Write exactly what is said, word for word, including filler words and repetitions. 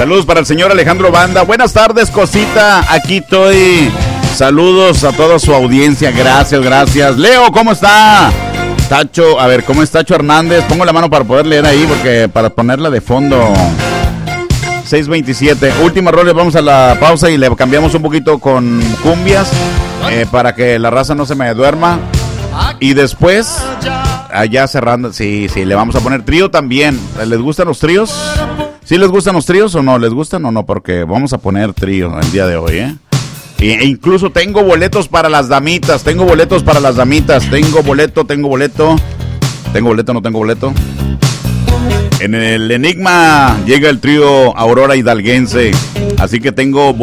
Saludos para el señor Alejandro Banda. Buenas tardes, cosita. Aquí estoy. Saludos a toda su audiencia. Gracias, gracias. Leo, ¿cómo está? Tacho, a ver, ¿cómo es Tacho Hernández? Pongo la mano para poder leer ahí, porque para ponerla de fondo. seis veintisiete. Última rola, vamos a la pausa y le cambiamos un poquito con cumbias eh, para que la raza no se me duerma. Y después, allá cerrando, sí, sí, le vamos a poner trío también. ¿Les gustan los tríos? ¿Sí les gustan los tríos o no? ¿Les gustan o no? Porque vamos a poner trío el día de hoy, ¿eh? E incluso tengo boletos para las damitas, tengo boletos para las damitas, tengo boleto, tengo boleto, tengo boleto, no tengo boleto. En el Enigma llega el trío Aurora Hidalguense, así que tengo